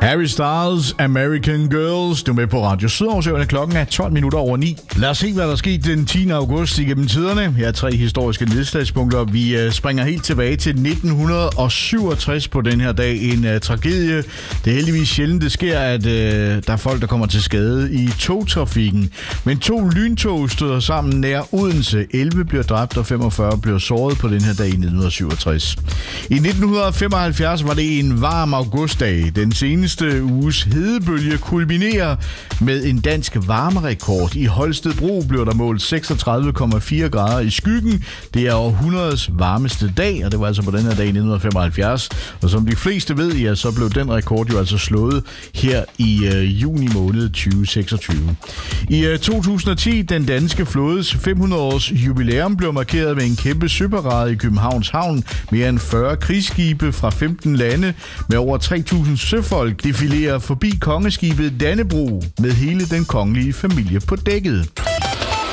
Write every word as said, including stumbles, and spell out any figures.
Harry Styles, American Girls. Du er med på Radio Sydaversiørene. Klokken er tolv minutter over ni. Lad os se, hvad der skete den tiende august igennem tiderne. Her er tre historiske nedslagspunkter. Vi springer helt tilbage til nitten syvogtres på den her dag. En uh, tragedie. Det er heldigvis sjældent, det sker, at uh, der er folk, der kommer til skade i togtrafikken. Men to lyntog støder sammen nær Odense. elleve bliver dræbt og femogfyrre bliver såret på den her dag i nitten syvogtres. I nitten femoghalvfjerds var det en varm augustdag. Den seneste uges hedebølge kulminerer med en dansk varmerekord. I Holstebro blev der målt seksogtredive komma fire grader i skyggen. Det er århundredets varmeste dag, og det var altså på den her dag i nitten femoghalvfjerds. Og som de fleste ved, ja, så blev den rekord jo altså slået her i øh, juni måned tyve seksogtyve. I øh, to tusind og ti, den danske flådes fem hundrede års jubilæum, blev markeret med en kæmpe søparade i Københavns Havn. Mere end fyrre krigsskibe fra femten lande med over tre tusind søfolk defilerer forbi kongeskibet Dannebrog med hele den kongelige familie på dækket.